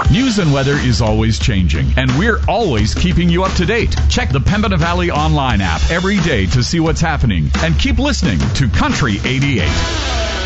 News and weather is always changing, and we're always keeping you up to date. Check the Pembina Valley online app every day to see what's happening, and keep listening to Country 88.